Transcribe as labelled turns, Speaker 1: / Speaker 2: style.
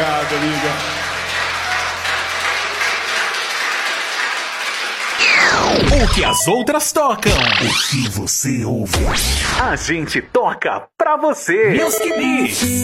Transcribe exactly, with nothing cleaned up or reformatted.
Speaker 1: Obrigado, amiga.
Speaker 2: O que as outras tocam.
Speaker 3: O que você ouve.
Speaker 2: A gente toca pra você.
Speaker 3: Music Mix.